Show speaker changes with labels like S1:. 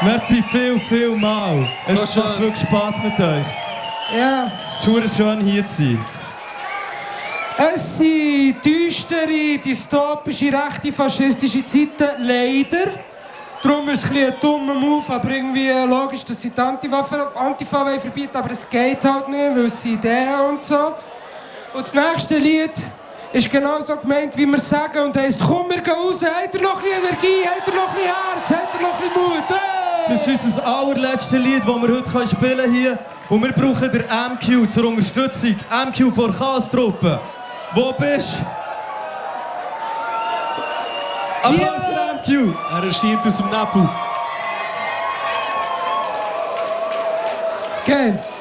S1: Merci viel mal. Es
S2: So
S1: macht
S2: schön.
S1: wirklich Spass mit euch.
S3: Ja.
S1: Es ist schön hier zu sein.
S3: Es sind düstere, dystopische, rechte, faschistische Zeiten, leider. Darum ist es ein bisschen ein dummer Move, aber irgendwie logisch, dass sie die Antifa verbieten, aber es geht halt nicht, weil es sind Ideen und so. Und das nächste Lied ist genauso gemeint, wie wir sagen, und heisst, komm, wir gehen raus, habt ihr noch ein bisschen Energie, habt ihr noch ein bisschen Herz, habt ihr noch ein bisschen Mut? Hey!
S1: Das ist unser allerletztes Lied, das wir heute spielen können hier. Und wir brauchen den MQ zur Unterstützung. MQ von Chaos-Truppe. Wo bist du? Applaus für MQ.
S2: Er erscheint aus dem Nebel.
S3: Geil.